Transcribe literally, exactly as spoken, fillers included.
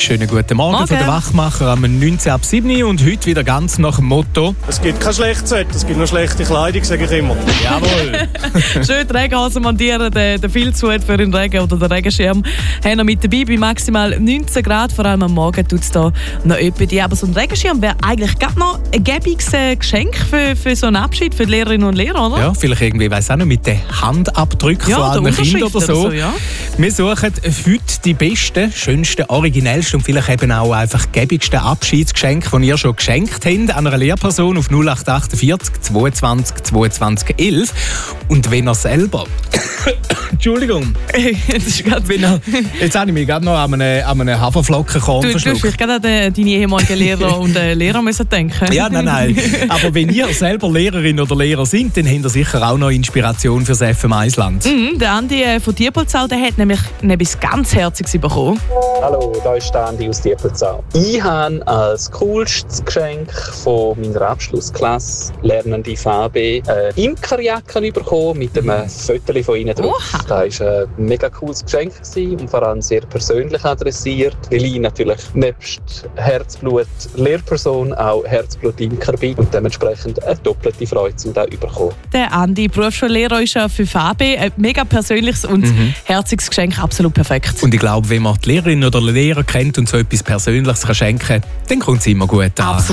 schönen guten Morgen, Morgen. von der Wachmacher am neunzehn ab sieben und heute wieder ganz nach dem Motto. Es gibt kein schlechtes Wetter, es gibt nur schlechte Kleidung, sage ich immer. Jawohl. Schön die Regenhose montieren, den, den Filzhut für den Regen oder den Regenschirm haben wir mit dabei bei maximal neunzehn Grad. Vor allem am Morgen tut es da noch etwas. Aber so ein Regenschirm wäre eigentlich gerade noch ein gäbiges äh, Geschenk für, für so einen Abschied für die Lehrerinnen und Lehrer, oder? Ja, vielleicht irgendwie, weiss auch noch, mit den Handabdrücken Ja, von allen der Kindern oder so. oder so, ja. Wir suchen heute die besten, schönsten, originellsten und vielleicht eben auch einfach gäbigsten Abschiedsgeschenke, die ihr schon geschenkt habt an einer Lehrperson auf null acht achtundvierzig zweiundzwanzig zweiundzwanzig elf. Und wenn ihr selber... Entschuldigung. Das ist grad Wenn ihr, jetzt habe ich mich gerade noch an einen, an einen Haferflockenkorn Du, du hast verschluckt. vielleicht gerade an de- deine ehemaligen Lehrer und äh, Lehrer müssen denken. Ja, nein, nein. Aber wenn ihr selber Lehrerin oder Lehrer seid, dann habt ihr sicher auch noch Inspiration für das F M eins Land. Mhm, der Andi äh, von Diepolzau, der hat nämlich etwas ganz Herziges bekommen. Hallo, da ist der Andi aus Diepolzau. Ich habe als coolstes Geschenk von meiner Abschlussklasse lernende Fabi eine Imkerjacke bekommen mit einem Foto von ihnen drauf. Oha. Das war ein mega cooles Geschenk und vor allem sehr persönlich adressiert, weil ich natürlich nebst Herzblut Lehrperson auch Herzblut Imker bin und dementsprechend eine doppelte Freude zu da bekommen. Der Andi, Berufsschullehrer, ist ja für Fabi ein mega persönliches und Mhm. herziges Geschenk, absolut perfekt. Und ich glaube, wenn man die Lehrerin oder den Lehrer kennt und so etwas Persönliches kann schenken kann, dann kommt es immer gut an. Absolut.